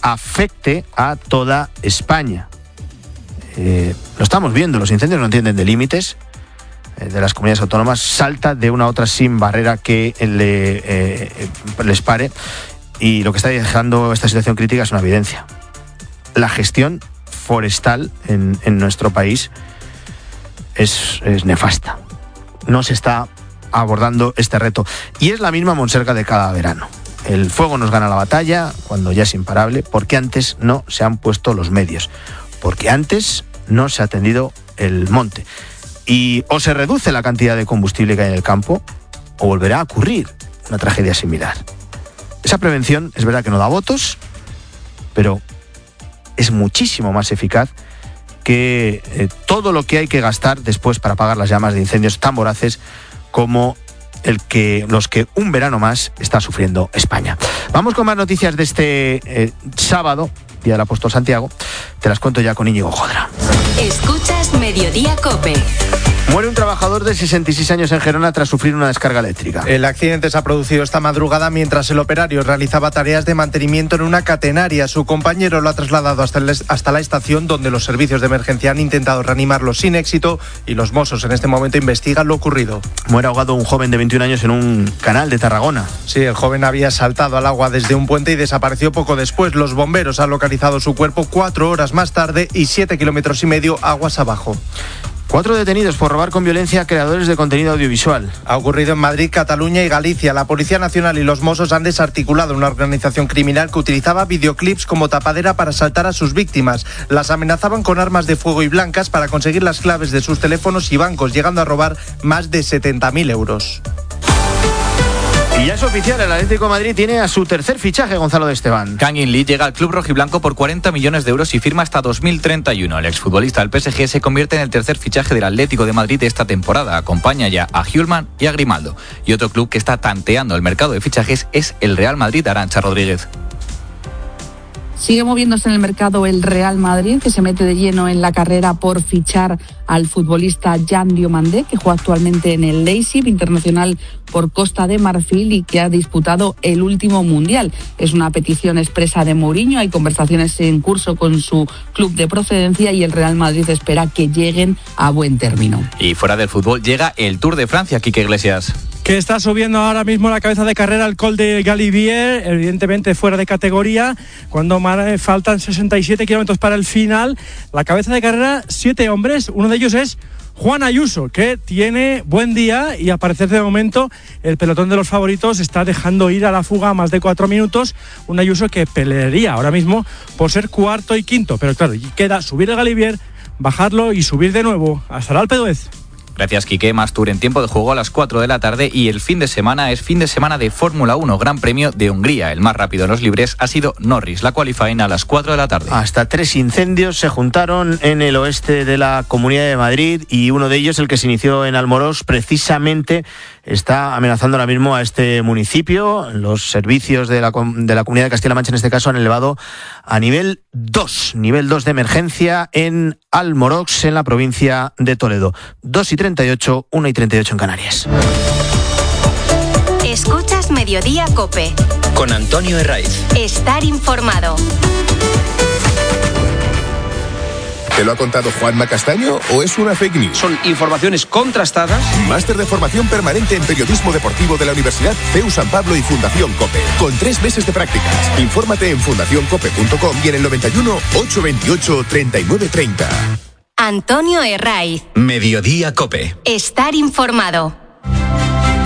afecte a toda España. Lo estamos viendo, los incendios no entienden de límites de las comunidades autónomas, salta de una a otra sin barrera que les pare, y lo que está dejando esta situación crítica es una evidencia. La gestión forestal en nuestro país es nefasta. No se está abordando este reto, y es la misma monserga de cada verano. El fuego nos gana la batalla cuando ya es imparable, porque antes no se han puesto los medios, porque antes no se ha atendido el monte. Y o se reduce la cantidad de combustible que hay en el campo, o volverá a ocurrir una tragedia similar. Esa prevención es verdad que no da votos, pero es muchísimo más eficaz que todo lo que hay que gastar después para apagar las llamas de incendios tan voraces como los que un verano más está sufriendo España. Vamos con más noticias de este sábado, Día del Apóstol Santiago. Te las cuento ya con Íñigo Jodra. Escuchas Mediodía COPE. Muere un trabajador de 66 años en Gerona tras sufrir una descarga eléctrica. El accidente se ha producido esta madrugada mientras el operario realizaba tareas de mantenimiento en una catenaria. Su compañero lo ha trasladado hasta la estación, donde los servicios de emergencia han intentado reanimarlo sin éxito, y los Mossos en este momento investigan lo ocurrido. Muere ahogado un joven de 21 años en un canal de Tarragona. Sí, el joven había saltado al agua desde un puente y desapareció poco después. Los bomberos han localizado su cuerpo 4 horas más tarde y 7,5 kilómetros aguas abajo. 4 detenidos por robar con violencia a creadores de contenido audiovisual. Ha ocurrido en Madrid, Cataluña y Galicia. La Policía Nacional y los Mossos han desarticulado una organización criminal que utilizaba videoclips como tapadera para asaltar a sus víctimas. Las amenazaban con armas de fuego y blancas para conseguir las claves de sus teléfonos y bancos, llegando a robar más de 70.000 euros. Y ya es oficial, el Atlético de Madrid tiene a su tercer fichaje, Gonzalo de Esteban. Kang In Lee llega al club rojiblanco por 40 millones de euros y firma hasta 2031. El exfutbolista del PSG se convierte en el tercer fichaje del Atlético de Madrid de esta temporada. Acompaña ya a Hjulman y a Grimaldo. Y otro club que está tanteando el mercado de fichajes es el Real Madrid. Arantxa Rodríguez. Sigue moviéndose en el mercado el Real Madrid, que se mete de lleno en la carrera por fichar al futbolista Jan Diomandé, que juega actualmente en el Leipzig, internacional por Costa de Marfil y que ha disputado el último Mundial. Es una petición expresa de Mourinho, hay conversaciones en curso con su club de procedencia y el Real Madrid espera que lleguen a buen término. Y fuera del fútbol llega el Tour de Francia, Quique Iglesias. Que está subiendo ahora mismo la cabeza de carrera el Col de Galibier, evidentemente fuera de categoría, cuando faltan 67 kilómetros para el final. La cabeza de carrera, 7 hombres, uno de ellos es Juan Ayuso, que tiene buen día y a parecer de momento el pelotón de los favoritos está dejando ir a la fuga a más de 4 minutos. Un Ayuso que pelearía ahora mismo por ser cuarto y quinto, pero claro, queda subir el Galibier, bajarlo y subir de nuevo hasta el Alpe d'Huez. Gracias, Quique. Más Tour en tiempo de juego a las 4 de la tarde y el fin de semana es fin de semana de Fórmula 1, Gran Premio de Hungría. El más rápido en los libres ha sido Norris. La qualifying a las 4 de la tarde. Hasta 3 incendios se juntaron en el oeste de la Comunidad de Madrid y uno de ellos, el que se inició en Almorós, precisamente está amenazando ahora mismo a este municipio. Los servicios de la Comunidad de Castilla-La Mancha, en este caso, han elevado a nivel 2 de emergencia en Almorós, en la provincia de Toledo. 2:38, 1:38 en Canarias. Escuchas Mediodía COPE. Con Antonio Herraiz. Estar informado. ¿Te lo ha contado Juanma Castaño o es una fake news? Son informaciones contrastadas. Máster de formación permanente en periodismo deportivo de la Universidad CEU San Pablo y Fundación COPE, con 3 meses de prácticas. Infórmate en fundacioncope.com y en el 91 828 3930. Antonio Herraiz. Mediodía COPE. Estar informado.